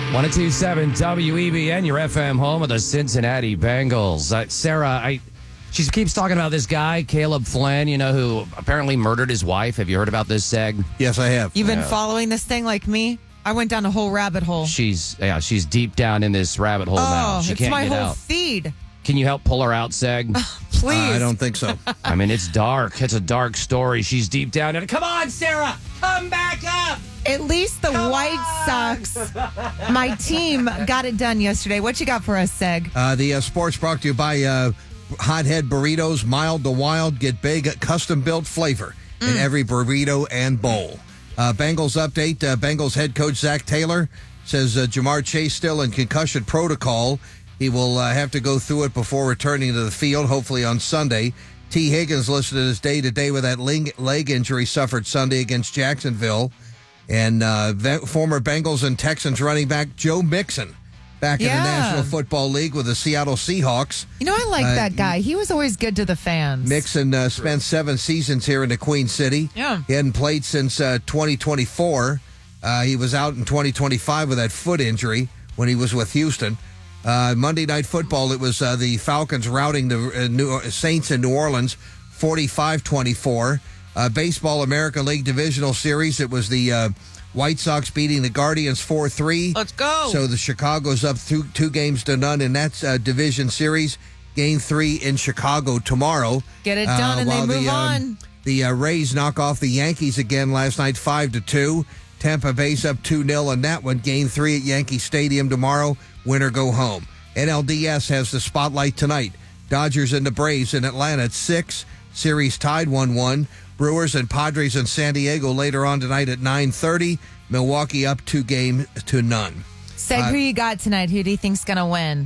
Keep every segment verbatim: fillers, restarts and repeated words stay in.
one oh two point seven W E B N, your F M home of the Cincinnati Bengals. Uh, Sarah, I she keeps talking about this guy, Caleb Flynn, you know, who apparently murdered his wife. Have you heard about this, Seg? Yes, I have. You've been Yeah. following this thing like me? I went down a whole rabbit hole. She's yeah, she's deep down in this rabbit hole now. Oh, She it's can't my get whole out. feed. Can you help pull her out, Seg? Please. Uh, I don't think so. I mean, it's dark. It's a dark story. She's deep down in it. Come on, Sarah! Come back up! At least the Come White on! Sox, my team, got it done yesterday. What you got for us, Seg? Uh, the uh, sports brought to you by uh, Hothead Burritos, mild to wild. Get big, custom-built flavor in every burrito and bowl. Uh, Bengals update. Uh, Bengals head coach Zach Taylor says uh, Jamar Chase still in concussion protocol. He will uh, have to go through it before returning to the field, hopefully on Sunday. T. Higgins listed as day-to-day with that leg, leg injury suffered Sunday against Jacksonville. And uh, ve- former Bengals and Texans running back Joe Mixon back in Yeah. the National Football League with the Seattle Seahawks. You know, I like Uh, that guy. He was always good to the fans. Mixon uh, spent seven seasons here in the Queen City. Yeah. He hadn't played since uh, twenty twenty-four. Uh, he was out in twenty twenty-five with that foot injury when he was with Houston. Uh, Monday Night Football, it was uh, the Falcons routing the uh, New Saints in New Orleans, forty-five twenty-four. Uh, Baseball American League Divisional Series, it was the uh, White Sox beating the Guardians four three. Let's go. So the Chicago's up two, two games to none in that uh, division series. Game three in Chicago tomorrow. Get it done and they while move the, um, on. The uh, Rays knock off the Yankees again last night, five to two. Tampa Bay's up two nil in that one. Game three at Yankee Stadium tomorrow. Winner go home. N L D S has the spotlight tonight. Dodgers and the Braves in Atlanta at six. Series tied one one. Brewers and Padres in San Diego later on tonight at nine thirty. Milwaukee up two game to none. Seg, uh, who you got tonight? Who do you think's going to win?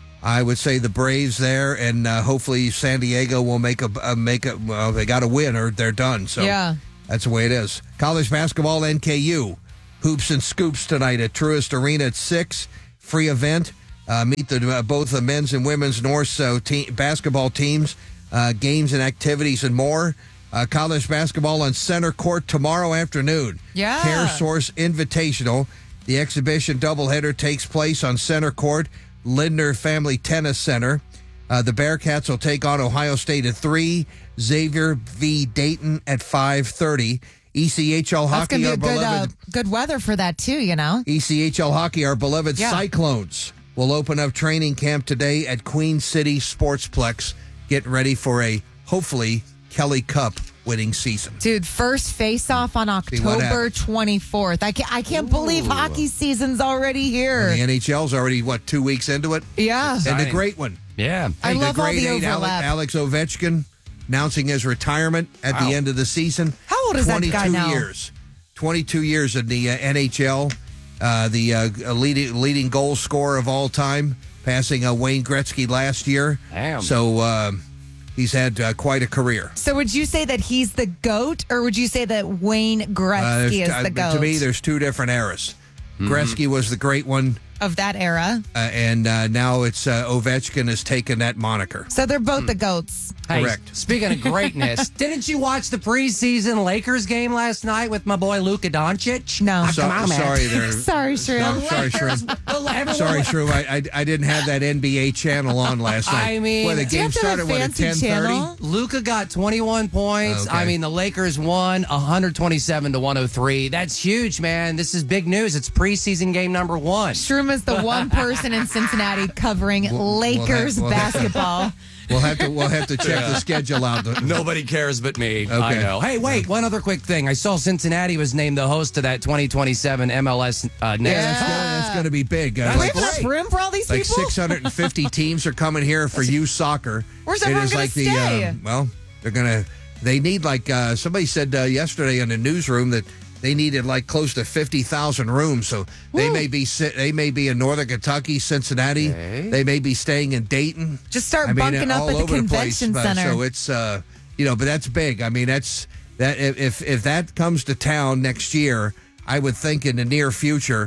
I would say the Braves there, and uh, hopefully San Diego will make a uh, make a. Well, they got to win or they're done. So Yeah. that's the way it is. College basketball, N K U hoops and scoops tonight at Truist Arena at six. Free event. Uh, meet the uh, both the men's and women's North uh, team, basketball teams, uh, games and activities and more. Uh, college basketball on center court tomorrow afternoon. Yeah. Care Source Invitational. The exhibition doubleheader takes place on center court, Lindner Family Tennis Center. Uh, the Bearcats will take on Ohio State at three. Xavier v. Dayton at five thirty. E C H L That's hockey, going our to be a good, uh, beloved good weather for that, too, you know? E C H L hockey, our beloved Yeah. Cyclones will open up training camp today at Queen City Sportsplex. Getting ready for a hopefully Kelly Cup winning season. Dude, first face-off on what October happens. twenty-fourth. I can't, I can't believe hockey season's already here. The N H L's already, what, two weeks into it? Yeah. And the Exciting. great one. Yeah. I Hey, love the all grade the eight overlap. Alex, Alex Ovechkin announcing his retirement at Wow. the end of the season. How old is that guy twenty-two now? years. twenty-two years in the uh, N H L. Uh, the uh, leading, leading goal scorer of all time, passing uh, Wayne Gretzky last year. Damn. So uh, he's had uh, quite a career. So would you say that he's the GOAT, or would you say that Wayne Uh, Gretzky there's- is the uh, GOAT to me, there's two different eras. Gretzky was the great one, of that era? uh, and uh, now it's uh, Ovechkin has taken that moniker. So they're both the GOATs. Hey, Correct. Speaking of greatness, didn't you watch the preseason Lakers game last night with my boy Luka Doncic? No. Ah, So- come on, man. sorry, there. Sorry, Shrew. No, sorry, Shrew. Everyone- Sorry, Shrew. I, I I didn't have that N B A channel on last night. I mean- well, the Do you game have to have started what, at fancy ten thirty. channel? Luka got twenty-one points. Okay. I mean, the Lakers won one twenty-seven to one oh three. That's huge, man. This is big news. It's preseason game number one. Shroom is the one person in Cincinnati covering we'll Lakers have- we'll have- basketball. We'll have to we'll have to check the schedule out. Nobody cares but me. Okay. I know. Hey, wait, one other quick thing. I saw Cincinnati was named the host to that twenty twenty-seven M L S uh, next. Yeah, that's, gonna, that's gonna be big. Uh, Do we like have enough room for all these like people? six hundred fifty teams are coming here for youth soccer. Where's It everyone is gonna like the stay? uh, well, they're gonna they need like uh, somebody said uh, yesterday in the newsroom that they needed like close to fifty thousand rooms. So they Woo. may be si- they may be in Northern Kentucky, Cincinnati. Okay. They may be staying in Dayton. Just start I mean, bunking up all at the over convention place. But- center. So it's uh, you know, but that's big. I mean, that's that if if that comes to town next year, I would think in the near future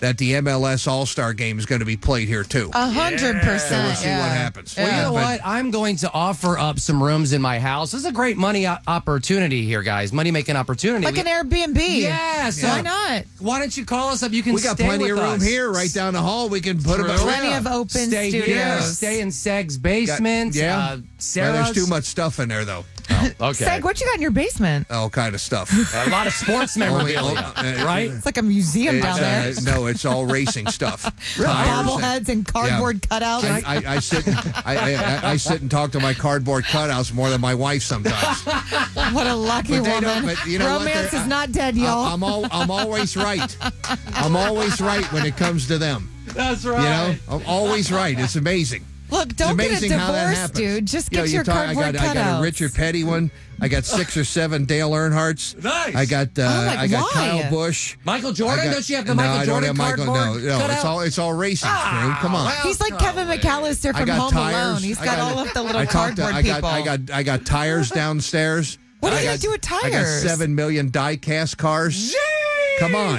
that the M L S All-Star Game is going to be played here, too. A hundred So percent. we'll see what happens. Well, you know But- what? I'm going to offer up some rooms in my house. This is a great money o- opportunity here, guys. Money making opportunity. Like We- an Airbnb. Yeah, so Why not? Why don't you call us up? You can We got stay plenty with of room us. here, right down the hall. We can put them True. at Plenty yeah. of open Stay studios. here. Stay in Seg's basement. Yeah. Uh, Well, Sarah's. there's too much stuff in there, though. Okay. Seg, what you got in your basement? All kind of stuff. A lot of sports Only- memorabilia, uh, right? It's like a museum It's, down there. uh, no, it's all racing stuff. Tires and- Bobbleheads and cardboard cutouts. I, I, I sit and, I, I, I sit and talk to my cardboard cutouts more than my wife sometimes. What a lucky But they don't- woman. but you know what? Romance They're- is not dead, y'all. I'm all, I'm always right. I'm always right when it comes to them. That's You know, I'm always right. It's amazing. Look, It's don't get a amazing how that divorce, happens. dude. Just You know, get you your talk- I cardboard got, I got cutouts. a Richard Petty one. I got six or seven Dale Earnhardts. Nice. I got uh, Oh, like I got why? Kyle Busch. Michael I Jordan? got- Don't you have the no, Michael I don't Jordan have Michael. No, cardboard no, cutout? it's all it's all racing. Screw. Come on. well, He's like Kevin McAllister I from got Home tires. Alone. He's I got, all of the little I talked to- cardboard I got, people. I got I got tires downstairs. What do I you got- do with I got tires? seven million die-cast cars. Jeez! Come on.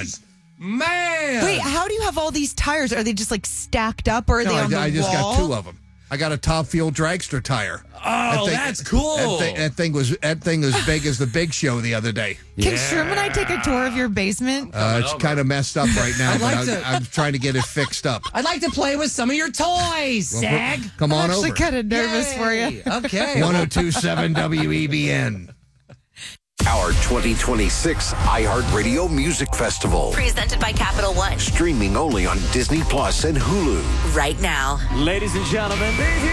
Man. Wait, how do you have all these tires? Are they just like stacked up, or are No, they I, on the I just wall? got two of them. I got a Top Fuel dragster tire. Oh, that's cool. That thing, that thing was that thing was big as the Big Show the other day. Can Shroom and I take a tour of your basement? Uh, it's kind of messed up right now, I'd but like I'm, to- I'm trying to get it fixed up. I'd like to play with some of your toys, Sag. Come on I'm actually over. kind of nervous for you. Yay. Okay. one oh two point seven W E B N. Our twenty twenty-six iHeartRadio Music Festival. Presented by Capital One. Streaming only on Disney Plus and Hulu. Right now. Ladies and gentlemen,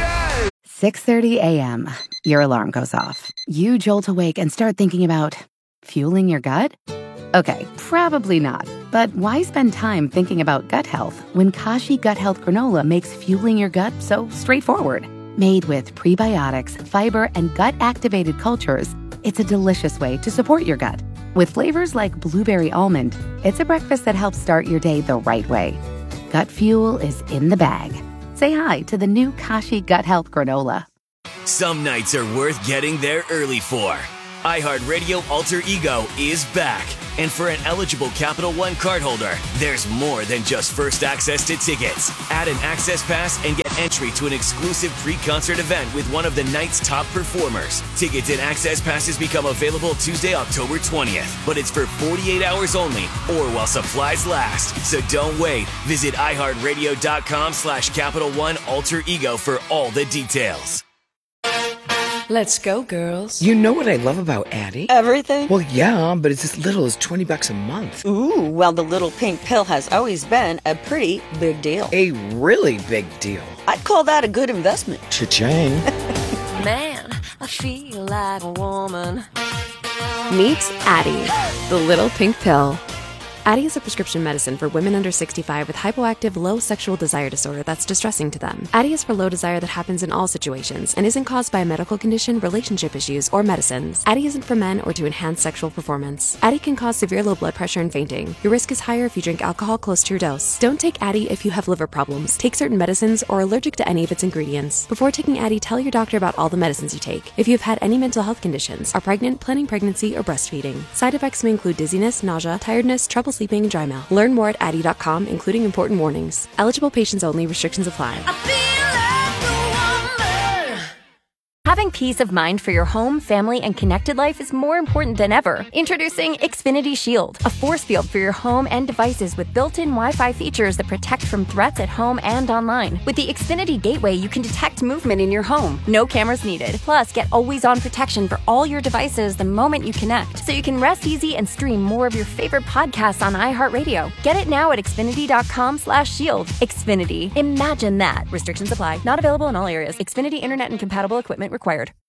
six thirty a.m. Your alarm goes off. You jolt awake and start thinking about fueling your gut? Okay, probably not. But why spend time thinking about gut health when Kashi Gut Health Granola makes fueling your gut so straightforward? Made with prebiotics, fiber, and gut-activated cultures, it's a delicious way to support your gut. With flavors like blueberry almond, it's a breakfast that helps start your day the right way. Gut fuel is in the bag. Say hi to the new Kashi Gut Health Granola. some nights are worth getting there early for. iHeartRadio Alter Ego is back. And for an eligible Capital One cardholder, there's more than just first access to tickets. Add an access pass and get entry to an exclusive pre-concert event with one of the night's top performers. Tickets and access passes become available Tuesday, October twentieth, but it's for forty-eight hours only or while supplies last. So don't wait. Visit iHeartRadio.com slash Capital One Alter Ego for all the details. Let's go, girls. You know what I love about Addie? Everything? Well, yeah, but it's as little as twenty bucks a month. Ooh, well, the little pink pill has always been a pretty big deal. A really big deal. I'd call that a good investment. Cha-ching. Man, I feel like a woman. Meet Addie, the little pink pill. Addie is a prescription medicine for women under sixty-five with hypoactive low sexual desire disorder that's distressing to them. Addie is for low desire that happens in all situations and isn't caused by a medical condition, relationship issues, or medicines. Addie isn't for men or to enhance sexual performance. Addie can cause severe low blood pressure and fainting. Your risk is higher if you drink alcohol close to your dose. Don't take Addie if you have liver problems, take certain medicines, or are allergic to any of its ingredients. Before taking Addie, tell your doctor about all the medicines you take. If you have had any mental health conditions, are pregnant, planning pregnancy, or breastfeeding. Side effects may include dizziness, nausea, tiredness, trouble sleeping, and dry mouth. Learn more at addie dot com, including important warnings. Eligible patients only. Restrictions apply. Having peace of mind for your home, family, and connected life is more important than ever. Introducing Xfinity Shield, a force field for your home and devices with built-in Wi-Fi features that protect from threats at home and online. With the Xfinity Gateway, you can detect movement in your home. No cameras needed. Plus, get always-on protection for all your devices the moment you connect, so you can rest easy and stream more of your favorite podcasts on iHeartRadio. Get it now at xfinity dot com slash shield. Xfinity. Imagine that. Restrictions apply. Not available in all areas. Xfinity Internet and compatible equipment required.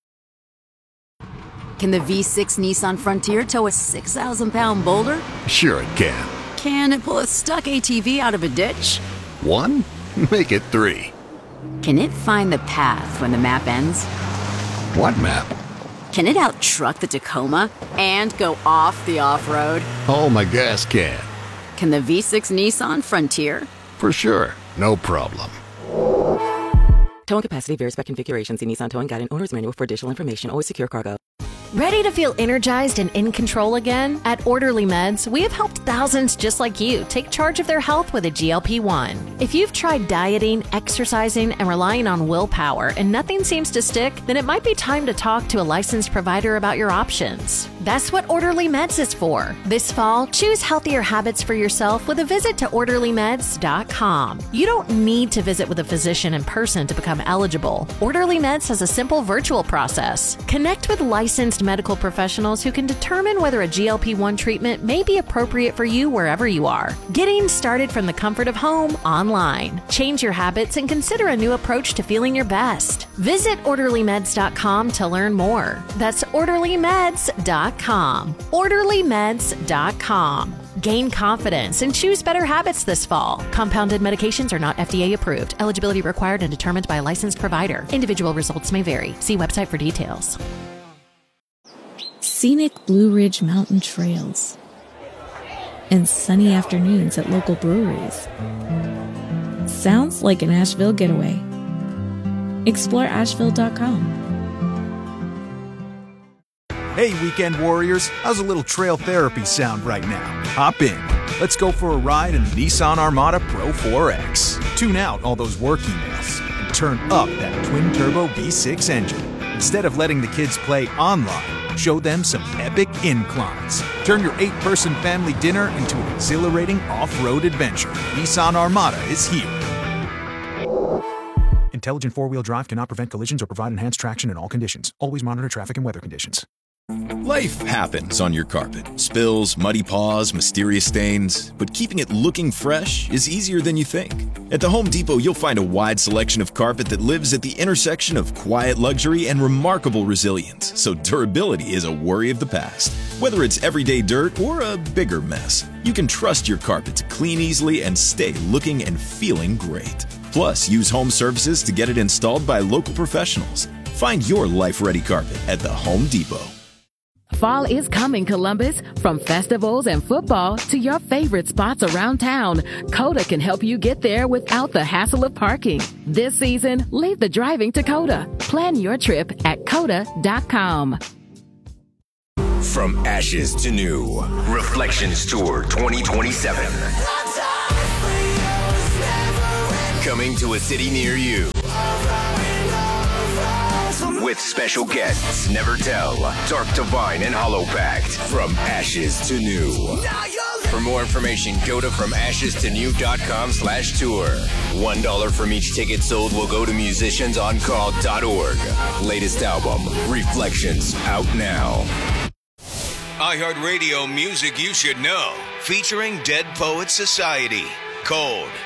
Can the V six Nissan Frontier tow a six thousand pound boulder? Sure it can. Can it pull a stuck A T V out of a ditch? One? Make it three. Can it find the path when the map ends? What map? Can it out-truck the Tacoma and go off the off-road? Oh, my gas can. Can the V six Nissan Frontier? For sure. No problem. Towing capacity varies by configuration. See Nissan Towing Guide and Owner's Manual for additional information. Always secure cargo. Ready to feel energized and in control again? At Orderly Meds, we have helped thousands just like you take charge of their health with a G L P one. If you've tried dieting, exercising, and relying on willpower and nothing seems to stick, then it might be time to talk to a licensed provider about your options. That's what Orderly Meds is for. This fall, choose healthier habits for yourself with a visit to orderly meds dot com. You don't need to visit with a physician in person to become eligible. Orderly Meds has a simple virtual process. Connect with licensed medical professionals who can determine whether a G L P one treatment may be appropriate for you wherever you are. Getting started from the comfort of home online. Change your habits and consider a new approach to feeling your best. Visit orderly meds dot com to learn more. That's orderly meds dot com. orderly meds dot com. Gain confidence and choose better habits this fall. Compounded medications are not F D A approved. Eligibility required and determined by a licensed provider. Individual results may vary. See website for details. Scenic Blue Ridge Mountain trails and sunny afternoons at local breweries. Sounds like an Asheville getaway. Explore asheville dot com. Hey, weekend warriors, how's a little trail therapy sound right now? Hop in. Let's go for a ride in the Nissan Armada Pro four X. Tune out all those work emails and turn up that twin-turbo V six engine. Instead of letting the kids play online, show them some epic inclines. Turn your eight-person family dinner into an exhilarating off-road adventure. Nissan Armada is here. Intelligent four-wheel drive cannot prevent collisions or provide enhanced traction in all conditions. Always monitor traffic and weather conditions. Life happens on your carpet. Spills, muddy paws, mysterious stains. But keeping it looking fresh is easier than you think. At the Home Depot, you'll find a wide selection of carpet that lives at the intersection of quiet luxury and remarkable resilience. So durability is a worry of the past. Whether it's everyday dirt or a bigger mess, you can trust your carpet to clean easily and stay looking and feeling great. Plus, use home services to get it installed by local professionals. Find your life-ready carpet at the Home Depot. Fall is coming, Columbus. From festivals and football to your favorite spots around town, Coda can help you get there without the hassle of parking. This season, leave the driving to Coda. Plan your trip at coda dot com. From ashes to new, Reflections Tour twenty twenty-seven. Coming to a city near you. With special guests Never Tell, Dark Divine, and Hollow Pact. From ashes to new. For more information, go to from ashes to new dot com slash tour. One dollar from each ticket sold will go to musicians on call dot org. Latest album, Reflections, out now. iHeartRadio music you should know. Featuring Dead Poets Society. Cold,